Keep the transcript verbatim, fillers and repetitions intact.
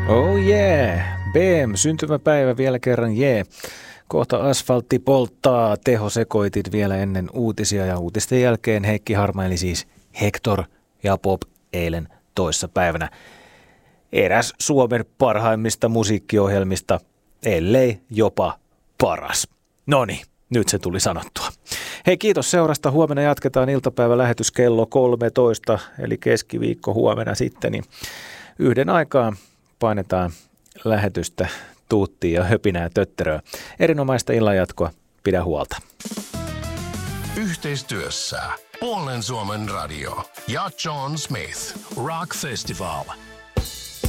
Oh yeah, B M, syntymäpäivä vielä kerran, jee. Yeah. Kohta asfaltti polttaa, tehosekoitit vielä ennen uutisia ja uutisten jälkeen Heikki harmaili siis Hector ja Pop eilen toissa päivänä. Eräs Suomen parhaimmista musiikkiohjelmista, ellei jopa paras. Noniin, nyt se tuli sanottua. Hei, kiitos seurasta. Huomenna jatketaan iltapäivälähetys kello kolmetoista, eli keskiviikko huomenna sitten. Niin yhden aikaa painetaan lähetystä tuuttiin ja höpinää ja tötteröä. Erinomaista illanjatkoa. Pidä huolta. Yhteistyössä Puolen Suomen radio ja John Smith Rock Festival.